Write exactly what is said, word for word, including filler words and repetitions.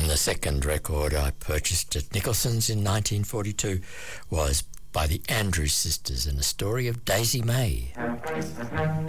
the second record I purchased at Nicholson's in nineteen forty-two was by the Andrews Sisters and the story of Daisy May.